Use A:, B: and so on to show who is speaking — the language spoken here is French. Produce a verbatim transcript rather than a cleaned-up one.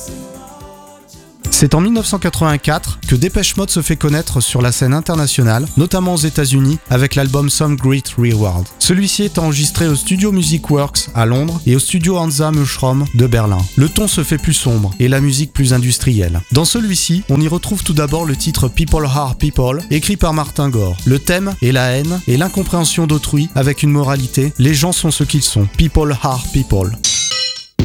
A: C'est en dix-neuf cent quatre-vingt-quatre que Depeche Mode se fait connaître sur la scène internationale, notamment aux États-Unis, avec l'album Some Great Reward. Celui-ci est enregistré au studio Music Works à Londres et au studio Hansa Mushroom de Berlin. Le ton se fait plus sombre et la musique plus industrielle. Dans celui-ci, on y retrouve tout d'abord le titre People Are People, écrit par Martin Gore. Le thème est la haine et l'incompréhension d'autrui avec une moralité. Les gens sont ce qu'ils sont. People are people.